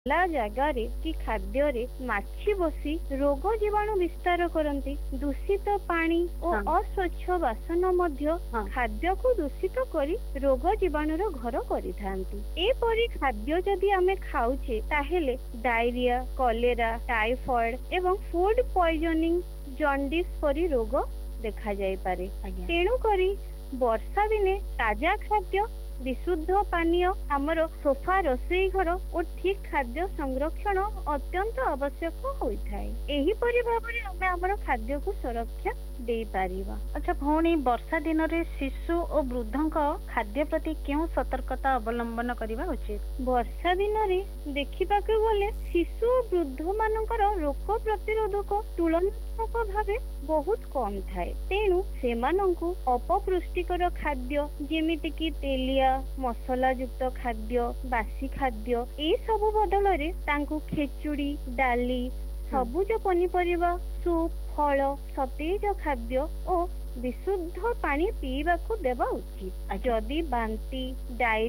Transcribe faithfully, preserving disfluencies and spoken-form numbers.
ଖୋଲା ଜାଗାରେ କି ଖାଦ୍ୟରେ ମାଛି ବସି ରୋଗ ଜୀବାଣୁ ବିସ୍ତାର କରନ୍ତି। ଦୂଷିତ ପାଣି ଓ ହଁ ଅସ୍ୱଚ୍ଛ ବାସନ ମଧ୍ୟ ହଁ ଖାଦ୍ୟକୁ ଦୂଷିତ କରି ରୋଗ ଜୀବାଣୁର ଘର କରିଥାନ୍ତି। ଏପରି ଖାଦ୍ୟ ଯଦି ଆମେ ଖାଉଛେ ତାହେଲେ ଡାଇରିଆ, କଲେରା, ଟାଇଫଏଡ ଏବଂ ଫୁଡ ପଏଜନିଂ, ଜଣ୍ଡିସ ପରି ରୋଗ ଦେଖାଯାଇପାରେ। ଆଜ୍ଞା ତେଣୁକରି ବର୍ଷା ଦିନେ ତାଜା ଖାଦ୍ୟ, ବିଶୁଦ୍ଧ ପାନୀୟ, ଆମର ସଫା ରୋଷେଇ ଘର ଓ ଠିକ୍ ଖାଦ୍ୟ ସଂରକ୍ଷଣ ଅତ୍ୟନ୍ତ ଆବଶ୍ୟକ ହୋଇଥାଏ। ଏହିପରି ଭାବରେ ଆମେ ଆମର ଖାଦ୍ୟକୁ ସୁରକ୍ଷା ଦେଇପାରିବା। ଆଚ୍ଛା ଭଉଣୀ, ବର୍ଷା ଦିନରେ ଶିଶୁ ଓ ବୃଦ୍ଧଙ୍କ ଖାଦ୍ୟ ପ୍ରତି କେଉଁ ସତର୍କତା ଅବଲମ୍ବନ କରିବା ଉଚିତ? ବର୍ଷା ଦିନରେ ଦେଖିବାକୁ ଗଲେ ଶିଶୁ ଓ ବୃଦ୍ଧ ମାନଙ୍କର ରୋଗ ପ୍ରତିରୋଧକ ତୁଳନାତ୍ମକ ଭାବେ ବହୁତ କମ୍ ଥାଏ। ତେଣୁ ସେମାନଙ୍କୁ ଅପପୁଷ୍ଟିକର ଖାଦ୍ୟ ଯେମିତିକି ତେଲିଆ, ମସଲା ଯୁକ୍ତ ଖାଦ୍ୟ, ବାସି ଖାଦ୍ୟ, ଏଇ ସବୁ ବଦଳରେ ତାଙ୍କୁ ଖେଚୁଡ଼ି, ଡାଲି, ହୁଁ ସବୁଜ ପନିପରିବା, ସୁପ୍, ଫଳ, ସତେଜ ଖାଦ୍ୟ ଓ ବିଶୁଦ୍ଧ ପାଣି ପିଇବାକୁ ଦେବା ଉଚିତ। ଆଜ୍ଞା ଯଦି ବାନ୍ତି, ଡାଇରିଆ